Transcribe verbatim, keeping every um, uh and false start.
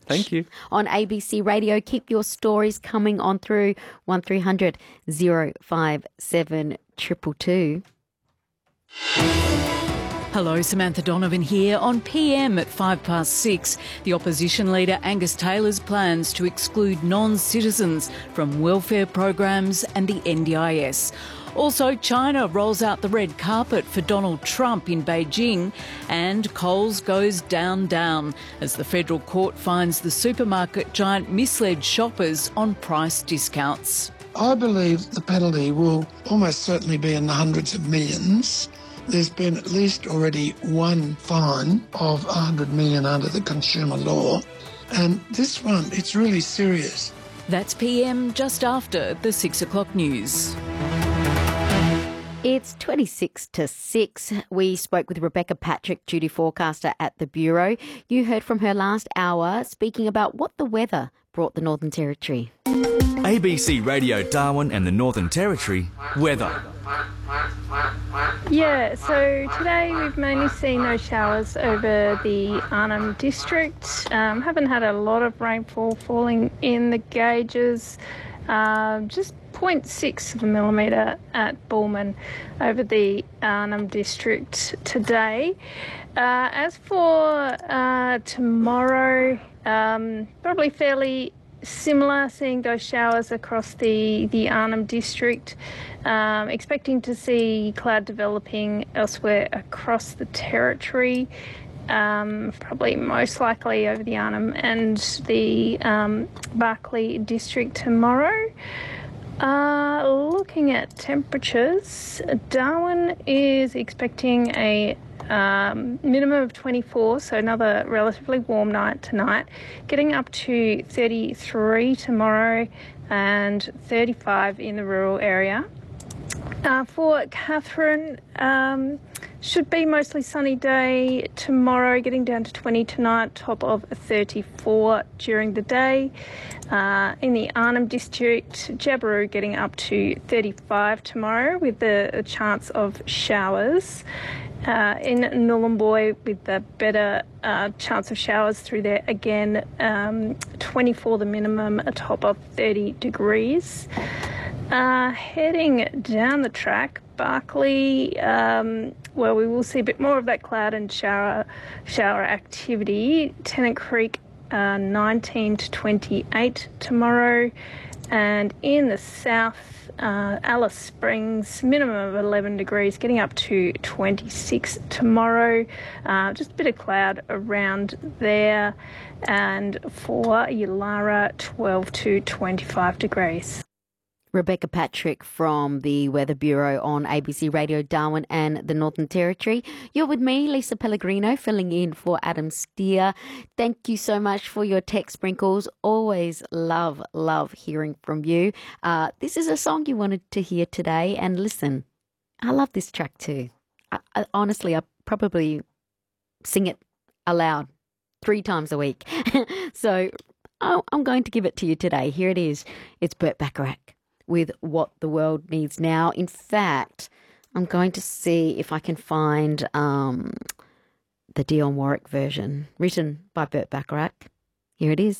Thank you. On A B C Radio, keep your stories coming on through one three hundred oh five seven two two two. Hello, Samantha Donovan here. On P M at five past six, the opposition leader Angus Taylor's plans to exclude non-citizens from welfare programs and the N D I S. Also, China rolls out the red carpet for Donald Trump in Beijing, and Coles goes down, down as the federal court finds the supermarket giant misled shoppers on price discounts. I believe the penalty will almost certainly be in the hundreds of millions. There's been at least already one fine of one hundred million under the consumer law. And this one, it's really serious. That's P M just after the six o'clock news. It's twenty-six to six. We spoke with Rebecca Patrick, duty forecaster at the Bureau. You heard from her last hour speaking about what the weather brought the Northern Territory. A B C Radio Darwin and the Northern Territory weather. Yeah, so today we've mainly seen those showers over the Arnhem District. Um, haven't had a lot of rainfall falling in the gauges. Um, just zero point six of a millimetre at Bullman over the Arnhem District today. Uh, as for uh, tomorrow, um, probably fairly similar, seeing those showers across the, the Arnhem District. Um, expecting to see cloud developing elsewhere across the Territory. Um, probably most likely over the Arnhem and the um, Barkly District tomorrow. Uh, looking at temperatures, Darwin is expecting a um, minimum of twenty-four, so another relatively warm night tonight, getting up to thirty-three tomorrow and thirty-five in the rural area. Uh, for Katherine, um, should be mostly sunny day tomorrow, getting down to twenty tonight, top of thirty-four during the day. Uh, in the Arnhem District, Jabiru getting up to thirty-five tomorrow with the a chance of showers. Uh, in Nhulunbuy with the better uh, chance of showers through there again, um, twenty-four the minimum, a top of thirty degrees. Uh, heading down the track, Barkly, um, well, we will see a bit more of that cloud and shower shower activity. Tennant Creek, uh, nineteen to twenty-eight tomorrow. And in the south, uh, Alice Springs, minimum of eleven degrees, getting up to twenty-six tomorrow. Uh, just a bit of cloud around there. And for Yulara, twelve to twenty-five degrees. Rebecca Patrick from the Weather Bureau on A B C Radio Darwin and the Northern Territory. You're with me, Lisa Pellegrino, filling in for Adam Steer. Thank you so much for your tech sprinkles. Always love, love hearing from you. Uh, this is a song you wanted to hear today, and listen, I love this track too. I, I, honestly, I probably sing it aloud three times a week. So I, I'm going to give it to you today. Here it is. It's Burt Bacharach with What the World Needs Now. In fact, I'm going to see if I can find um, the Dionne Warwick version written by Burt Bacharach. Here it is.